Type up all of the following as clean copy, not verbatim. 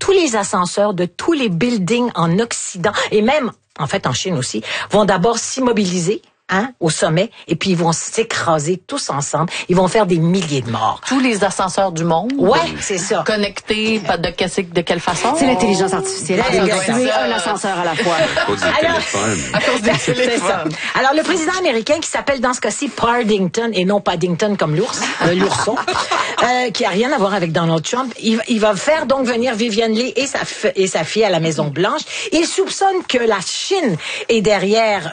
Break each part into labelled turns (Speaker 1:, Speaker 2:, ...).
Speaker 1: tous les ascenseurs de tous les buildings en Occident et même, en fait, en Chine aussi, vont d'abord s'immobiliser. Au sommet, et puis ils vont s'écraser tous ensemble. Ils vont faire des milliers de morts.
Speaker 2: Tous les ascenseurs du monde.
Speaker 1: Ouais, c'est ça.
Speaker 2: Connectés, de quelle façon?
Speaker 3: C'est l'intelligence artificielle. Elle a tué un ascenseur à la fois.
Speaker 4: À cause des téléphones.
Speaker 2: À cause des téléphones.
Speaker 1: Alors, le président américain qui s'appelle dans ce cas-ci Paddington et non Paddington comme l'ours, l'ourson, qui a rien à voir avec Donald Trump, il va faire donc venir Vivian Lee et sa fille à la Maison Blanche. Il soupçonne que la Chine est derrière,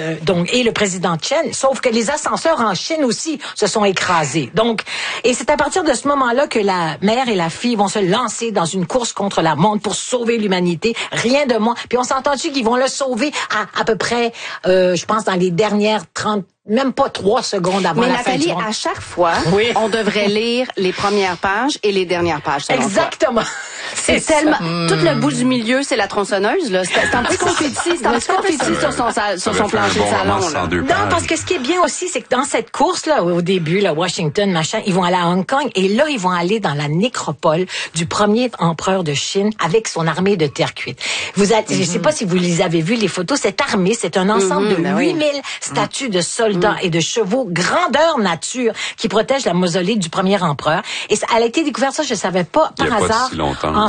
Speaker 1: et le président Chen, sauf que les ascenseurs en Chine aussi se sont écrasés. Donc, et c'est à partir de ce moment-là que la mère et la fille vont se lancer dans une course contre la montre pour sauver l'humanité. Rien de moins. Puis on s'entend-tu qu'ils vont le sauver à peu près, je pense, dans les dernières 30, même pas 3 secondes avant la fin du monde.
Speaker 3: À chaque fois, on devrait lire les premières pages et les dernières pages.
Speaker 1: Exactement.
Speaker 3: C'est tellement... Tout le bout du milieu, c'est la tronçonneuse, là. C'est un petit confetti. C'est un petit confetti sur son plancher de salon, là.
Speaker 1: Non, parce que ce qui est bien aussi, c'est que dans cette course-là, au début, là, Washington, machin, ils vont aller à Hong Kong, et là, ils vont aller dans la nécropole du premier empereur de Chine avec son armée de terre cuite. Je sais pas si vous les avez vus, les photos. Cette armée, c'est un ensemble de 8000 statues de soldats et de chevaux, grandeur nature, qui protègent la mausolée du premier empereur. Et elle a été découverte, ça, je savais pas, par hasard, en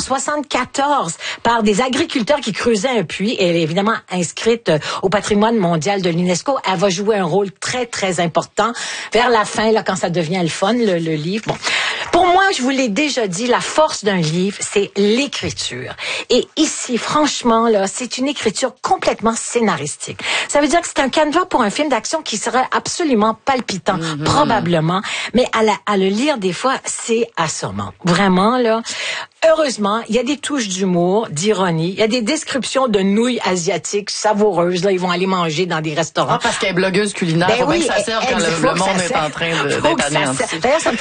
Speaker 1: 74, par des agriculteurs qui creusaient un puits. Et elle est évidemment inscrite au patrimoine mondial de l'UNESCO. Elle va jouer un rôle très, très important vers la fin, là, quand ça devient le fun, le livre. Bon. Pour moi, je vous l'ai déjà dit, la force d'un livre, c'est l'écriture. Et ici, franchement, là, c'est une écriture complètement scénaristique. Ça veut dire que c'est un canevas pour un film d'action qui serait absolument palpitant, probablement. Mais à le lire, des fois, c'est assommant. Vraiment, là. Heureusement, il y a des touches d'humour, d'ironie. Il y a des descriptions de nouilles asiatiques savoureuses. Là, ils vont aller manger dans des restaurants.
Speaker 2: Parce qu'elle est blogueuse culinaire. Faut bien que ça serve quand le monde est en train d'être anéanti.
Speaker 1: D'ailleurs, ça me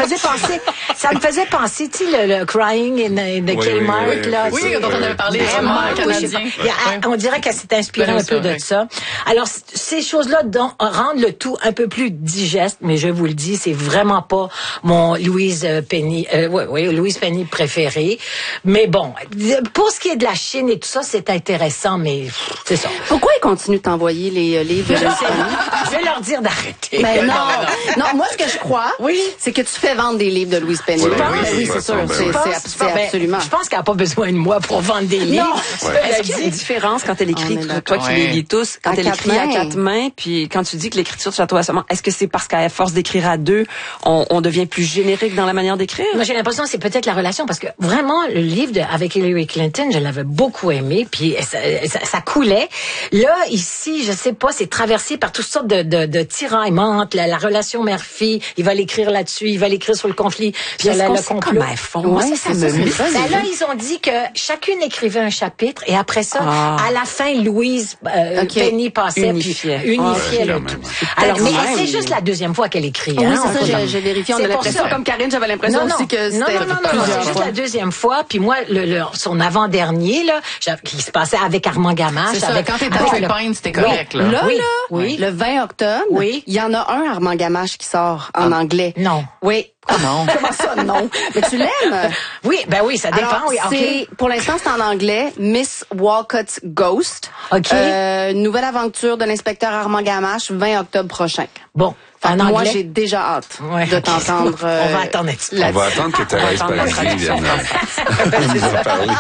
Speaker 1: faisait penser, tu sais, le Crying in the Kmart, là.
Speaker 2: Oui, dont on avait parlé, canadien.
Speaker 1: On dirait qu'elle s'est inspirée un peu de ça. Alors, ces choses-là rendent le tout un peu plus digeste, mais je vous le dis, c'est vraiment pas mon Louise Penny préféré. Mais bon, pour ce qui est de la Chine et tout ça, c'est intéressant, mais c'est ça.
Speaker 3: Pourquoi ils continuent de t'envoyer les livres?
Speaker 1: Je vais leur dire d'arrêter.
Speaker 3: Mais non, moi, ce que je crois, c'est que tu fais vendre des livres de Louise Penny.
Speaker 4: Oui,
Speaker 3: c'est sûr. C'est absolument.
Speaker 1: Je pense qu'elle n'a pas besoin de moi pour vendre des livres.
Speaker 3: Non.
Speaker 5: Est-ce qu'il y a une différence quand elle écrit, toi qui les lis tous, quand elle écrit à 4 mains, puis quand tu dis que l'écriture de Château Assommant, est-ce que c'est parce qu'à force d'écrire à 2, on devient plus générique dans la manière d'écrire?
Speaker 1: Moi, j'ai l'impression que c'est peut-être la relation, parce que vraiment, le livre avec Hillary Clinton, je l'avais beaucoup aimé, puis ça coulait. Là, ici, je sais pas, c'est traversé par toutes sortes de tiraillements, la relation mère-fille, il va l'écrire là-dessus, il va l'écrire sur le conflit, puis le complot.
Speaker 5: Comment elles font? Moi, ça me met.
Speaker 1: Là, ils ont dit que chacune écrivait un chapitre, et après ça, à la fin, Louise Penny passait, unifiait le tout. Alors, mais c'est juste la deuxième fois qu'elle écrit.
Speaker 3: Oui, c'est ça, j'ai vérifié. On a l'impression, comme Karine, j'avais l'impression aussi que c'était
Speaker 1: c'est juste la deuxième fois. Puis moi, son avant-dernier, là, qui se passait avec Armand Gamache.
Speaker 2: C'est ça, quand t'étais avec Payne, c'était correct, là.
Speaker 3: Le 20 octobre, il y en a un, Armand Gamache, qui sort en anglais.
Speaker 1: Non.
Speaker 3: Oui.
Speaker 2: Non.
Speaker 3: Comment ça, non? Mais tu l'aimes?
Speaker 1: Oui, ça dépend.
Speaker 3: Alors, pour l'instant, c'est en anglais. Miss Walcott's Ghost.
Speaker 1: OK.
Speaker 3: Nouvelle aventure de l'inspecteur Armand Gamache, 20 octobre prochain.
Speaker 1: Bon.
Speaker 3: Moi, j'ai déjà hâte de t'entendre.
Speaker 1: On va attendre
Speaker 4: On va attendre que Thérèse Paradis vienne nous en parler.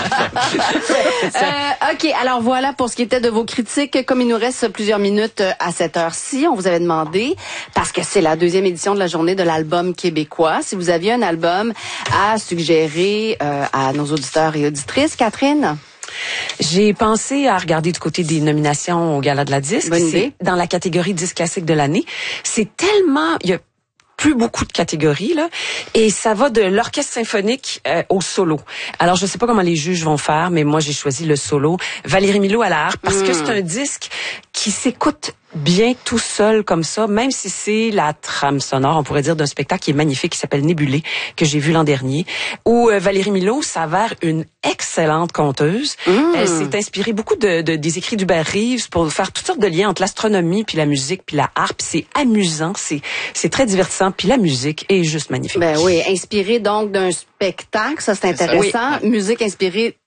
Speaker 3: OK, alors voilà pour ce qui était de vos critiques. Comme il nous reste plusieurs minutes à cette heure-ci, on vous avait demandé, parce que c'est la deuxième édition de la journée de l'album québécois, si vous aviez un album à suggérer à nos auditeurs et auditrices. Catherine?
Speaker 5: J'ai pensé à regarder du côté des nominations au Gala de la Disque.
Speaker 3: Bonne idée.
Speaker 5: Dans la catégorie Disque classique de l'année. C'est tellement... Il y a plus beaucoup de catégories, là. Et ça va de l'orchestre symphonique au solo. Alors, je sais pas comment les juges vont faire, mais moi, j'ai choisi le solo. Valérie Milot à la harpe, parce que c'est un disque qui s'écoute bien tout seul comme ça, même si c'est la trame sonore, on pourrait dire, d'un spectacle qui est magnifique, qui s'appelle Nébulé, que j'ai vu l'an dernier, où Valérie Milot s'avère une excellente conteuse. Elle s'est inspirée beaucoup des écrits d'Hubert Reeves pour faire toutes sortes de liens entre l'astronomie, puis la musique, puis la harpe. C'est amusant, c'est très divertissant, puis la musique est juste magnifique.
Speaker 3: Ben oui, inspirée donc d'un spectacle, ça c'est intéressant. Oui. Musique inspirée